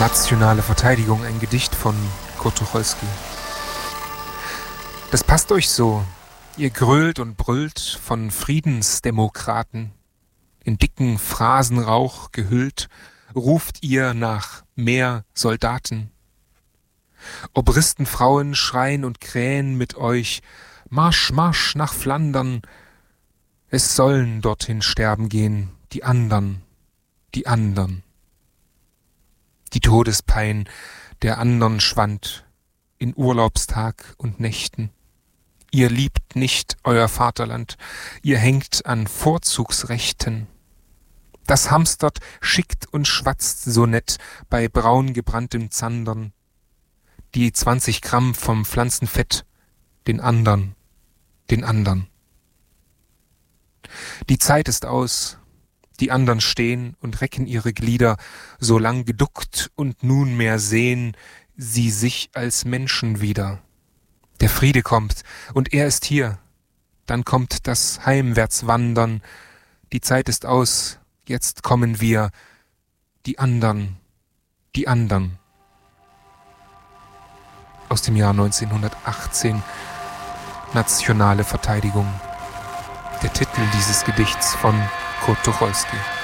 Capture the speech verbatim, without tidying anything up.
Nationale Verteidigung, ein Gedicht von Kurt Tucholsky. Das passt euch so. Ihr grölt und brüllt von Friedensdemokraten. In dicken Phrasenrauch gehüllt, ruft ihr nach mehr Soldaten. Obristenfrauen schreien und krähen mit euch, Marsch, Marsch nach Flandern. Es sollen dorthin sterben gehen, die andern, die andern. Die Todespein der andern schwand in Urlaubstag und Nächten. Ihr liebt nicht euer Vaterland, ihr hängt an Vorzugsrechten. Das hamstert, schickt und schwatzt so nett bei braun gebranntem Zandern. Die zwanzig Gramm vom Pflanzenfett, den andern, den andern. Die Zeit ist aus, die andern stehen und recken ihre Glieder, so lang geduckt und nunmehr sehen sie sich als Menschen wieder. Der Friede kommt, und er ist hier. Dann kommt das Heimwärtswandern. Die Zeit ist aus, jetzt kommen wir. Die andern, die andern. Aus dem Jahr neunzehnhundertachtzehn. Nationale Verteidigung. Der Titel dieses Gedichts von Kurt Tucholsky.